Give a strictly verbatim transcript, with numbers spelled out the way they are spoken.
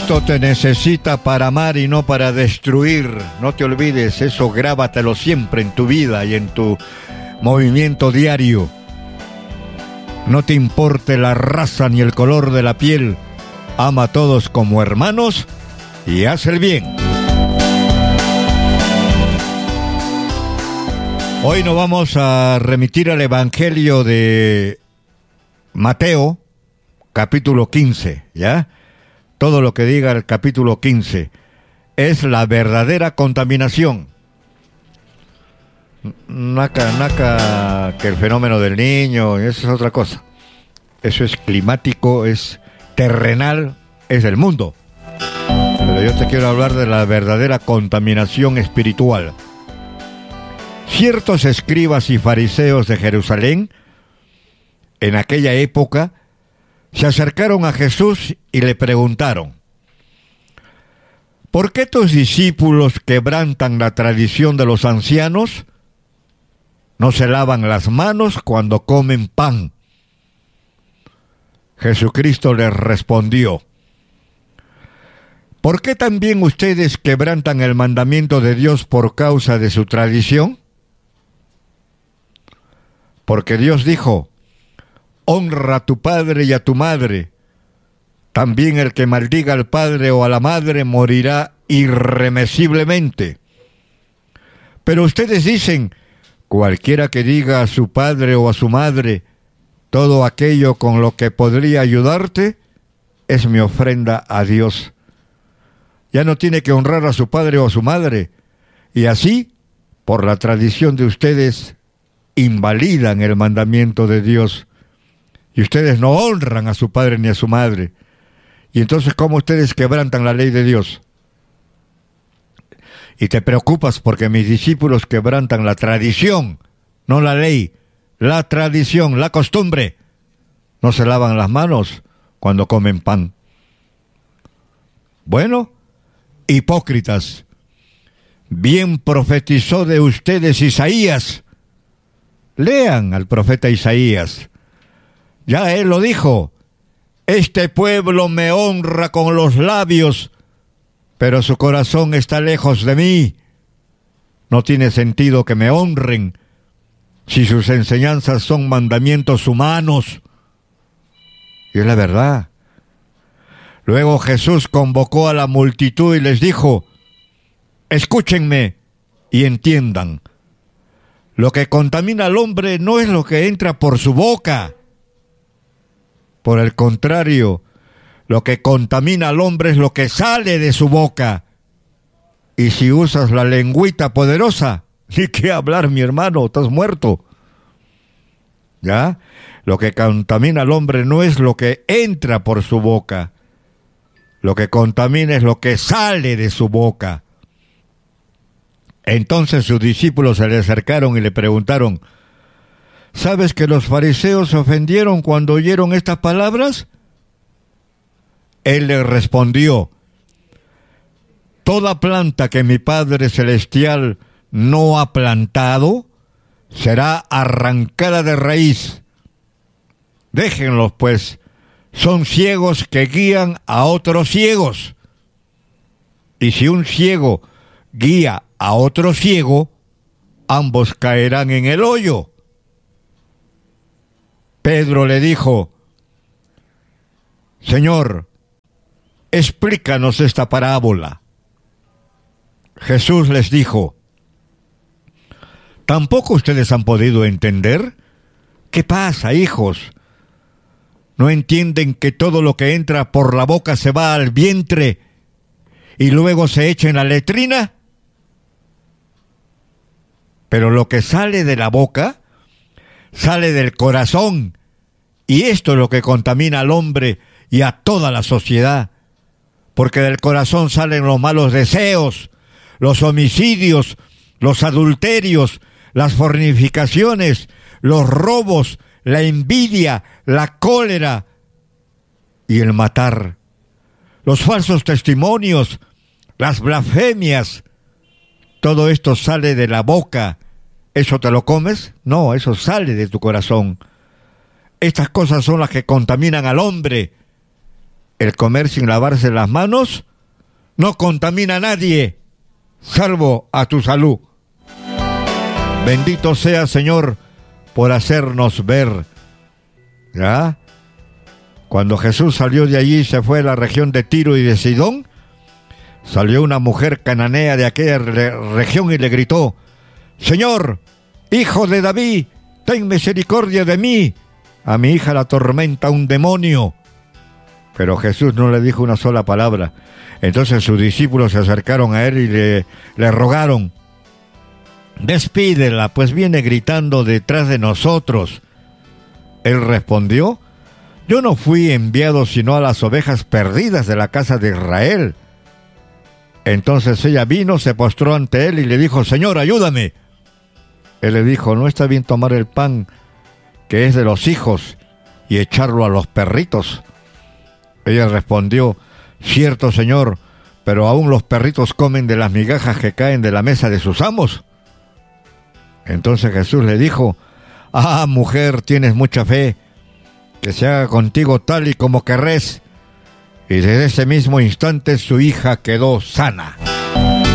Cristo te necesita para amar y no para destruir. No te olvides, eso grábatelo siempre en tu vida y en tu movimiento diario. No te importe la raza ni el color de la piel. Ama a todos como hermanos y haz el bien. Hoy nos vamos a remitir al Evangelio de Mateo, capítulo quince, ¿ya? Todo lo que diga el capítulo quince es la verdadera contaminación. Naca, naca, que el fenómeno del niño, eso es otra cosa. Eso es climático, es terrenal, es del mundo. Pero yo te quiero hablar de la verdadera contaminación espiritual. Ciertos escribas y fariseos de Jerusalén, en aquella época, se acercaron a Jesús y le preguntaron: ¿por qué tus discípulos quebrantan la tradición de los ancianos? No se lavan las manos cuando comen pan. Jesucristo les respondió: ¿por qué también ustedes quebrantan el mandamiento de Dios por causa de su tradición? Porque Dios dijo: honra a tu padre y a tu madre. También el que maldiga al padre o a la madre morirá irremisiblemente. Pero ustedes dicen: cualquiera que diga a su padre o a su madre, todo aquello con lo que podría ayudarte, es mi ofrenda a Dios. Ya no tiene que honrar a su padre o a su madre. Y así, por la tradición de ustedes, invalidan el mandamiento de Dios. Y ustedes no honran a su padre ni a su madre. Y entonces, ¿cómo ustedes quebrantan la ley de Dios? Y te preocupas porque mis discípulos quebrantan la tradición, no la ley, la tradición, la costumbre. No se lavan las manos cuando comen pan. Bueno, hipócritas, bien profetizó de ustedes Isaías. Lean al profeta Isaías. Ya él lo dijo: este pueblo me honra con los labios, pero su corazón está lejos de mí. No tiene sentido que me honren si sus enseñanzas son mandamientos humanos. Y es la verdad. Luego Jesús convocó a la multitud y les dijo: escúchenme y entiendan. Lo que contamina al hombre no es lo que entra por su boca. Por el contrario, lo que contamina al hombre es lo que sale de su boca. Y si usas la lengüita poderosa, ni qué hablar, mi hermano, estás muerto. ¿Ya? Lo que contamina al hombre no es lo que entra por su boca. Lo que contamina es lo que sale de su boca. Entonces sus discípulos se le acercaron y le preguntaron: ¿sabes que los fariseos se ofendieron cuando oyeron estas palabras? Él les respondió: toda planta que mi Padre Celestial no ha plantado será arrancada de raíz. Déjenlos, pues, son ciegos que guían a otros ciegos. Y si un ciego guía a otro ciego, ambos caerán en el hoyo. Pedro le dijo: Señor, explícanos esta parábola. Jesús les dijo: ¿tampoco ustedes han podido entender? ¿Qué pasa, hijos? ¿No entienden que todo lo que entra por la boca se va al vientre y luego se echa en la letrina? Pero lo que sale de la boca sale del corazón, y esto es lo que contamina al hombre y a toda la sociedad, porque del corazón salen los malos deseos, los homicidios, los adulterios, las fornicaciones, los robos, la envidia, la cólera y el matar, los falsos testimonios, las blasfemias. Todo esto sale de la boca. ¿Eso te lo comes? No, eso sale de tu corazón. Estas cosas son las que contaminan al hombre. el comer sin lavarse las manos no contamina a nadie, salvo a tu salud. Bendito sea, Señor, por hacernos ver. ¿Ya? Cuando Jesús salió de allí y se fue a la región de Tiro y de Sidón, salió una mujer cananea de aquella re- región y le gritó: Señor, hijo de David, ten misericordia de mí. A mi hija la atormenta un demonio. Pero Jesús no le dijo una sola palabra. Entonces sus discípulos se acercaron a él y le, le rogaron: despídela, pues viene gritando detrás de nosotros. Él respondió: yo no fui enviado sino a las ovejas perdidas de la casa de Israel. Entonces ella vino, se postró ante él y le dijo: Señor, ayúdame. Él le dijo: no está bien tomar el pan que es de los hijos y echarlo a los perritos. Ella respondió: cierto, Señor, pero aún los perritos comen de las migajas que caen de la mesa de sus amos. Entonces Jesús le dijo: ah, mujer, tienes mucha fe, que se haga contigo tal y como querrés. Y desde ese mismo instante su hija quedó sana.